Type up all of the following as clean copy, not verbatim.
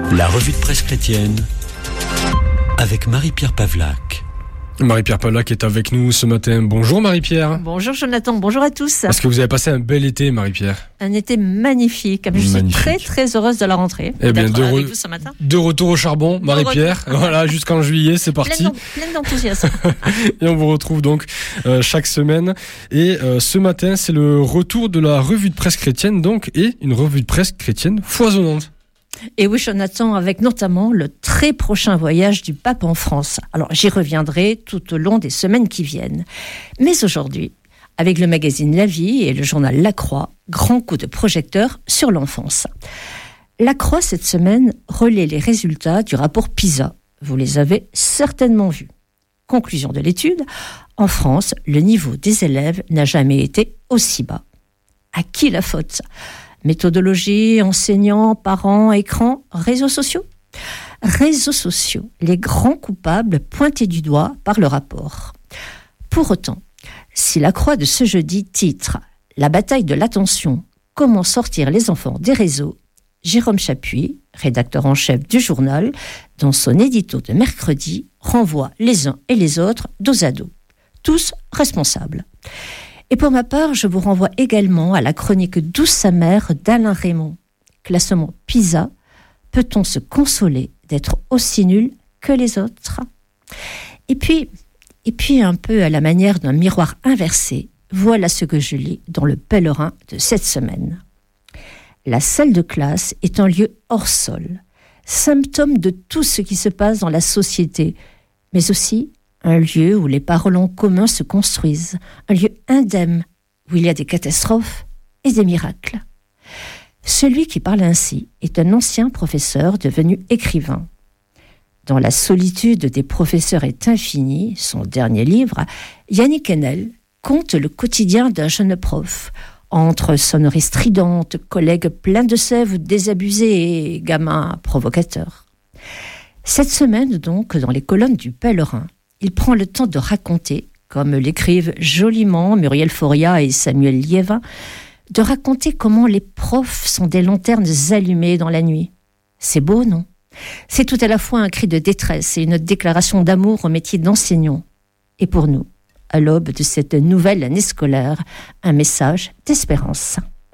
La revue de presse chrétienne avec Marie-Pierre Pavlac. Marie-Pierre Pavlac est avec nous ce matin. Bonjour Marie-Pierre. Bonjour Jonathan, bonjour à tous. Est-ce que vous avez passé un bel été, Marie-Pierre? Un été magnifique. Je suis très très heureuse de la rentrée. Eh bien, avec vous ce matin. De retour au charbon, Marie-Pierre. Voilà, jusqu'en juillet, c'est parti. Pleine d'enthousiasme. Et on vous retrouve donc chaque semaine. Et ce matin, c'est le retour de la revue de presse chrétienne, donc, et une revue de presse chrétienne foisonnante. Et oui, Jonathan, avec notamment le très prochain voyage du pape en France. Alors, j'y reviendrai tout au long des semaines qui viennent. Mais aujourd'hui, avec le magazine La Vie et le journal La Croix, grand coup de projecteur sur l'enfance. La Croix, cette semaine, relaie les résultats du rapport PISA. Vous les avez certainement vus. Conclusion de l'étude, en France, le niveau des élèves n'a jamais été aussi bas. À qui la faute ? Méthodologie, enseignants, parents, écrans, réseaux sociaux. Réseaux sociaux, les grands coupables pointés du doigt par le rapport. Pour autant, si La Croix de ce jeudi titre « La bataille de l'attention, comment sortir les enfants des réseaux », Jérôme Chapuis, rédacteur en chef du journal, dans son édito de mercredi, renvoie les uns et les autres dos à dos. Tous responsables. Et pour ma part, je vous renvoie également à la chronique Douce amère d'Alain Raymond. Classement PISA, peut-on se consoler d'être aussi nul que les autres ? Et puis un peu à la manière d'un miroir inversé, voilà ce que je lis dans le Pèlerin de cette semaine. La salle de classe est un lieu hors sol, symptôme de tout ce qui se passe dans la société, mais aussi un lieu où les paroles en commun se construisent, un lieu indemne où il y a des catastrophes et des miracles. Celui qui parle ainsi est un ancien professeur devenu écrivain. Dans La solitude des professeurs est infinie, son dernier livre, Yannick Enel conte le quotidien d'un jeune prof, entre sonneries stridentes, collègues pleins de sève ou désabusés et gamins provocateurs. Cette semaine donc, dans les colonnes du Pèlerin, il prend le temps de raconter, comme l'écrivent joliment Muriel Foria et Samuel Liévin, de raconter comment les profs sont des lanternes allumées dans la nuit. C'est beau, non ? C'est tout à la fois un cri de détresse et une déclaration d'amour au métier d'enseignant. Et pour nous, à l'aube de cette nouvelle année scolaire, un message d'espérance.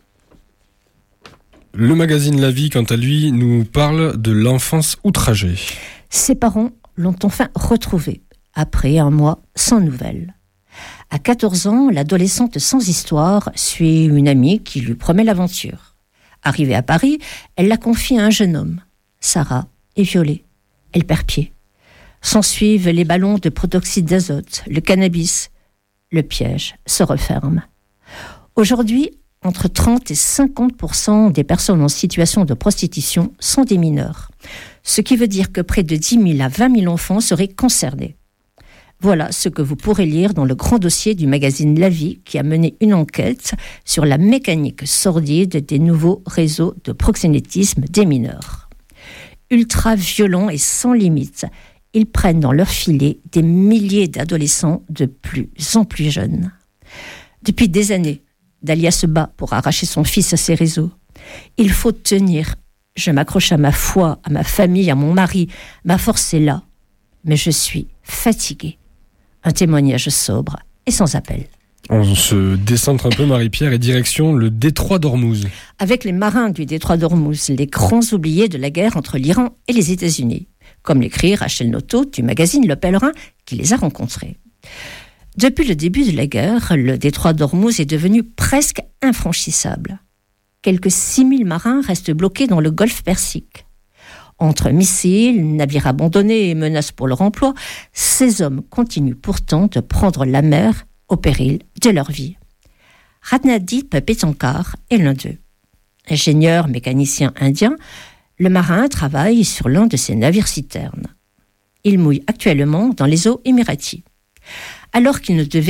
Le magazine La Vie, quant à lui, nous parle de l'enfance outragée. Ses parents l'ont enfin retrouvé. Après un mois sans nouvelles. À 14 ans, l'adolescente sans histoire suit une amie qui lui promet l'aventure. Arrivée à Paris, elle la confie à un jeune homme. Sarah est violée. Elle perd pied. S'ensuivent les ballons de protoxyde d'azote, le cannabis. Le piège se referme. Aujourd'hui, entre 30 et 50% des personnes en situation de prostitution sont des mineurs. Ce qui veut dire que près de 10 000 à 20 000 enfants seraient concernés. Voilà ce que vous pourrez lire dans le grand dossier du magazine La Vie qui a mené une enquête sur la mécanique sordide des nouveaux réseaux de proxénétisme des mineurs. Ultra violents et sans limite, ils prennent dans leur filet des milliers d'adolescents de plus en plus jeunes. Depuis des années, Dalia se bat pour arracher son fils à ces réseaux. Il faut tenir. Je m'accroche à ma foi, à ma famille, à mon mari. Ma force est là. Mais je suis fatiguée. Un témoignage sobre et sans appel. On se décentre un peu, Marie-Pierre, et direction le détroit d'Ormuz. Avec les marins du détroit d'Ormuz, les grands oubliés de la guerre entre l'Iran et les États-Unis, comme l'écrit Rachel Noto du magazine Le Pèlerin qui les a rencontrés. Depuis le début de la guerre, le détroit d'Ormuz est devenu presque infranchissable. Quelques 6000 marins restent bloqués dans le golfe Persique. Entre missiles, navires abandonnés et menaces pour leur emploi, ces hommes continuent pourtant de prendre la mer au péril de leur vie. Ratnadip Petankar est l'un d'eux. Ingénieur mécanicien indien, le marin travaille sur l'un de ses navires-citernes. Il mouille actuellement dans les eaux émiraties. Alors qu'il ne devait